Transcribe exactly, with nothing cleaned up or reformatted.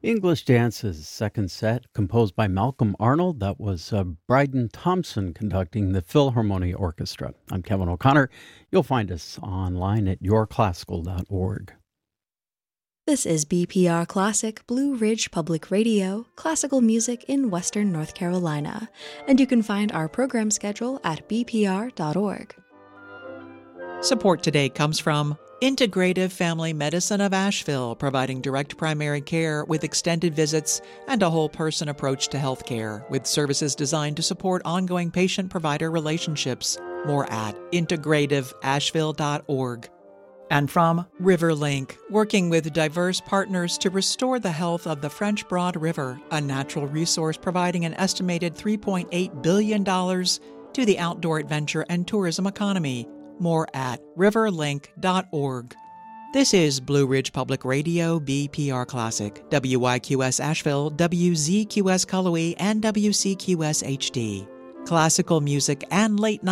English Dance's second set, composed by Malcolm Arnold. That was uh, Bryden Thompson conducting the Philharmonia Orchestra. I'm Kevin O'Connor. You'll find us online at your classical dot org. This is B P R Classic, Blue Ridge Public Radio, classical music in Western North Carolina. And you can find our program schedule at b p r dot org. Support today comes from Integrative Family Medicine of Asheville, providing direct primary care with extended visits and a whole-person approach to health care, with services designed to support ongoing patient-provider relationships. More at integrative asheville dot org. And from RiverLink, working with diverse partners to restore the health of the French Broad River, a natural resource providing an estimated three point eight billion dollars to the outdoor adventure and tourism economy. More at riverlink dot org. This is Blue Ridge Public Radio, B P R Classic, W Y Q S Asheville, W Z Q S Cullowhee, and W C Q S H D. Classical music and late night